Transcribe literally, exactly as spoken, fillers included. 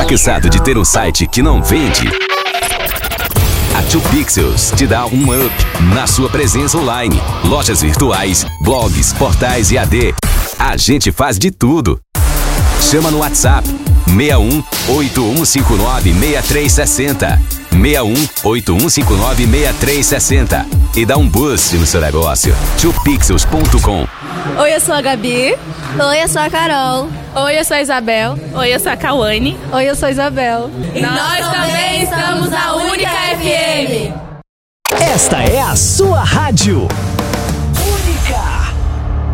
Tá cansado de ter um site que não vende? A Two Pixels te dá um up na sua presença online. Lojas virtuais, blogs, portais e A D. A gente faz de tudo. Chama no WhatsApp seis um oito um cinco nove seis três seis zero. seis um oito um cinco nove seis três seis zero e dá um boost no seu negócio. two pixels ponto com. Oi, eu sou a Gabi. Oi, eu sou a Carol. Oi, eu sou a Isabel. Oi, eu sou a Cauane. Oi, eu sou a Isabel. E nós, nós também estamos na Única F M. Esta é a sua rádio.